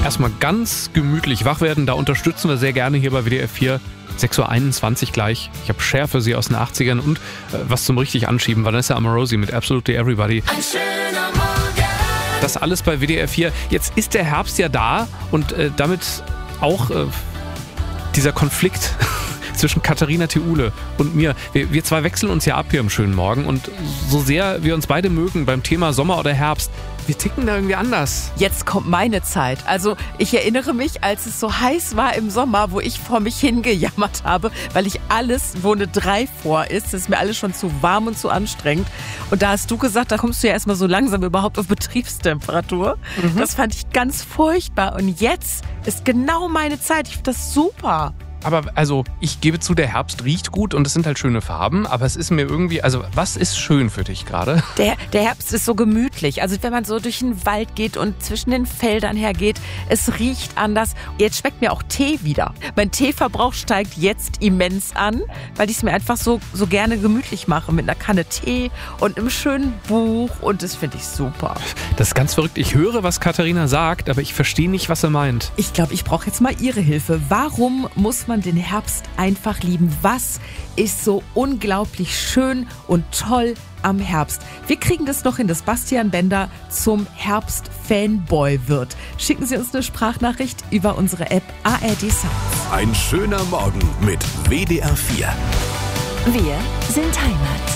Erstmal ganz gemütlich wach werden, da unterstützen wir sehr gerne hier bei WDR 4. 6.21 Uhr gleich. Ich habe Cher für Sie aus den 80ern und was zum richtig anschieben, Vanessa Amorosi mit Absolutely Everybody. Ein schöner Morgen. Das alles bei WDR 4. Jetzt ist der Herbst ja da und damit auch dieser Konflikt zwischen Katharina Theule und mir. Wir zwei wechseln uns ja ab hier im schönen Morgen und so sehr wir uns beide mögen beim Thema Sommer oder Herbst, wir ticken da irgendwie anders. Jetzt kommt meine Zeit. Also ich erinnere mich, als es so heiß war im Sommer, wo ich vor mich hingejammert habe, weil ich alles, wo eine 3 vor ist, das ist mir alles schon zu warm und zu anstrengend. Und da hast du gesagt, da kommst du ja erstmal so langsam überhaupt auf Betriebstemperatur. Das fand ich ganz furchtbar. Und jetzt ist genau meine Zeit. Ich finde das super. Aber also, ich gebe zu, der Herbst riecht gut und es sind halt schöne Farben, aber es ist mir irgendwie, also was ist schön für dich gerade? Der Herbst ist so gemütlich. Also wenn man so durch den Wald geht und zwischen den Feldern hergeht, es riecht anders. Jetzt schmeckt mir auch Tee wieder. Mein Teeverbrauch steigt jetzt immens an, weil ich es mir einfach so gerne gemütlich mache mit einer Kanne Tee und einem schönen Buch und das finde ich super. Das ist ganz verrückt. Ich höre, was Katharina sagt, aber ich verstehe nicht, was er meint. Ich glaube, ich brauche jetzt mal Ihre Hilfe. Warum muss man den Herbst einfach lieben? Was ist so unglaublich schön und toll am Herbst? Wir kriegen das noch hin, dass Bastian Bender zum Herbst-Fanboy wird. Schicken Sie uns eine Sprachnachricht über unsere App ARD Sounds. Ein schöner Morgen mit WDR 4. Wir sind Heimat.